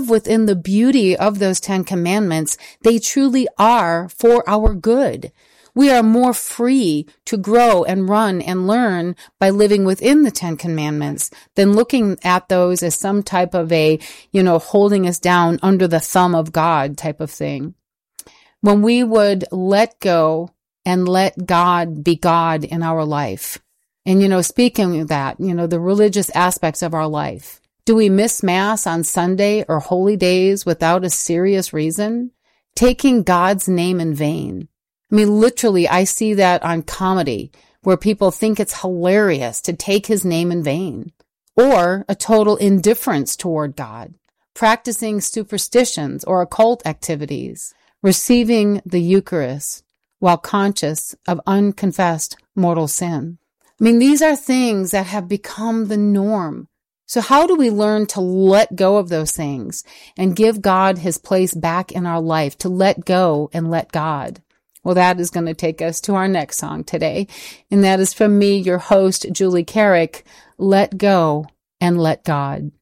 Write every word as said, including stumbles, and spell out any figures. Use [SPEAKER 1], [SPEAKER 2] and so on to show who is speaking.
[SPEAKER 1] within the beauty of those Ten Commandments, they truly are for our good. We are more free to grow and run and learn by living within the Ten Commandments than looking at those as some type of a, you know, holding us down under the thumb of God type of thing. When we would let go and let God be God in our life. And, you know, speaking of that, you know, the religious aspects of our life. Do we miss Mass on Sunday or holy days without a serious reason? Taking God's name in vain. I mean, literally, I see that on comedy where people think it's hilarious to take his name in vain, or a total indifference toward God, practicing superstitions or occult activities, receiving the Eucharist while conscious of unconfessed mortal sin. I mean, these are things that have become the norm. So how do we learn to let go of those things and give God his place back in our life, to let go and let God? Well, that is going to take us to our next song today. And that is from me, your host, Julie Carrick, Let Go and Let God.